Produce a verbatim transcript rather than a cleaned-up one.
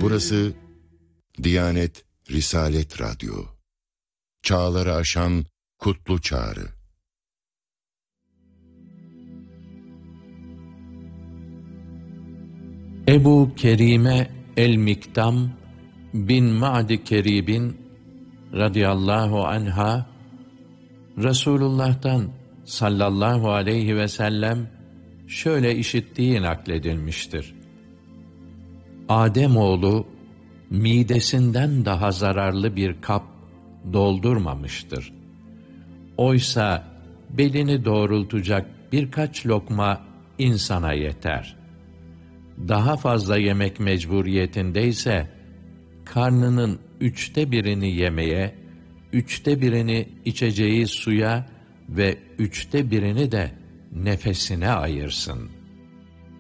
Burası Diyanet Risalet Radyo. Çağları aşan kutlu çağrı. Ebu Kerime el-Miktam bin Ma'd Kerib'in radıyallahu anha, Resulullah'tan sallallahu aleyhi ve sellem şöyle işittiği nakledilmiştir. Ademoğlu midesinden daha zararlı bir kap doldurmamıştır. Oysa belini doğrultacak birkaç lokma insana yeter. Daha fazla yemek mecburiyetindeyse, karnının üçte birini yemeye, üçte birini içeceği suya ve üçte birini de nefesine ayırsın.